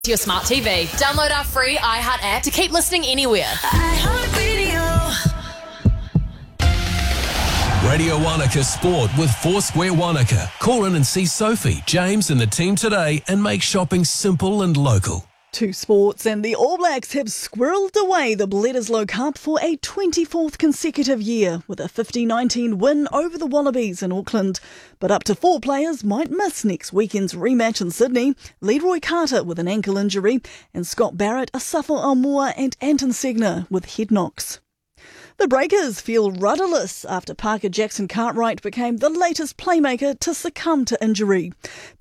to your smart TV. Download our free iHeart app to keep listening anywhere. Radio Wanaka Sport with Foursquare Wanaka. Call in and see Sophie, James and the team today and make shopping simple and local. To sports, and the All Blacks have squirreled away the Bledisloe Cup for a 24th consecutive year with a 50-19 win over the Wallabies in Auckland. But up to 4 players might miss next weekend's rematch in Sydney. Leroy Carter with an ankle injury and Scott Barrett, Asafo Aumua and Anton Segner with head knocks. The Breakers feel rudderless after Parker Jackson Cartwright became the latest playmaker to succumb to injury.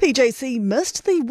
PJC missed the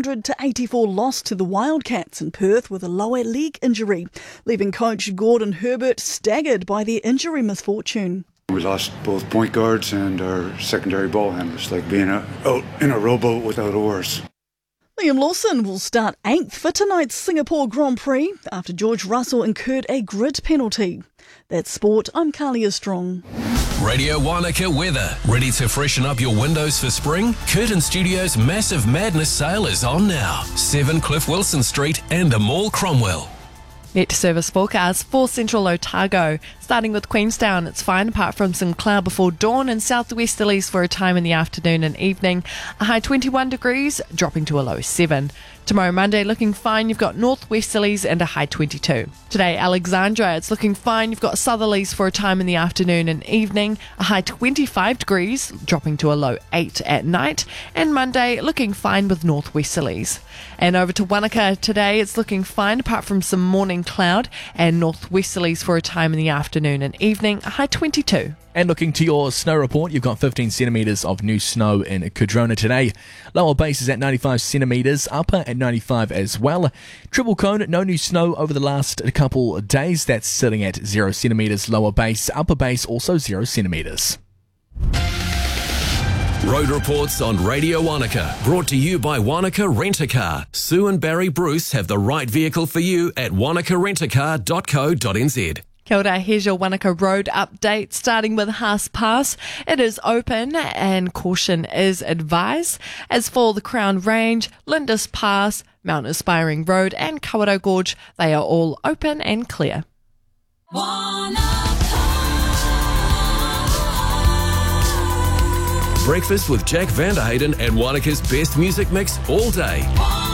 100-84 loss to the Wildcats in Perth with a lower leg injury, leaving coach Gordon Herbert staggered by their injury misfortune. We lost both point guards and our secondary ball handlers, like being out in a rowboat without oars. Liam Lawson will start 8th for tonight's Singapore Grand Prix after George Russell incurred a grid penalty. That's sport. I'm Carlia Strong. Radio Wanaka weather. Ready to freshen up your windows for spring? Curtin Studios' Massive Madness sale is on now. 7 Cliff Wilson Street and the Mall Cromwell. Met service forecast for central Otago. Starting with Queenstown, it's fine apart from some cloud before dawn and southwesterlies for a time in the afternoon and evening. A high 21 degrees, dropping to a low 7. Tomorrow Monday looking fine, you've got northwesterlies and a high 22. Today Alexandra, it's looking fine, you've got southerlies for a time in the afternoon and evening, a high 25 degrees, dropping to a low 8 at night, and Monday looking fine with northwesterlies. And over to Wanaka today, it's looking fine apart from some morning cloud and northwesterlies for a time in the afternoon and evening, a high 22. And looking to your snow report, you've got 15 centimetres of new snow in Cardrona today. Lower base is at 95 centimetres, upper at 95 as well. Triple Cone, no new snow over the last couple of days. That's sitting at 0 centimetres lower base, upper base also 0 centimetres. Road reports on Radio Wanaka, brought to you by Wanaka Rent-A-Car. Sue and Barry Bruce have the right vehicle for you at wanakarentacar.co.nz. Kia ora, here's your Wanaka Road update, starting with Haas Pass. It is open and caution is advised. As for the Crown Range, Lindis Pass, Mount Aspiring Road and Kawerau Gorge, they are all open and clear. Breakfast with Jack Vanderhayden and Wanaka's best music mix all day.